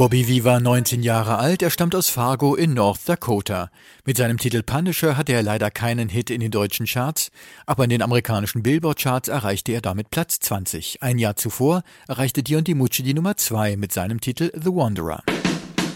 Bobby Vee war 19 Jahre alt, er stammt aus Fargo in North Dakota. Mit seinem Titel Punisher hatte er leider keinen Hit in den deutschen Charts, aber in den amerikanischen Billboard-Charts erreichte er damit Platz 20. Ein Jahr zuvor erreichte Dion DiMucci die Nummer 2 mit seinem Titel The Wanderer.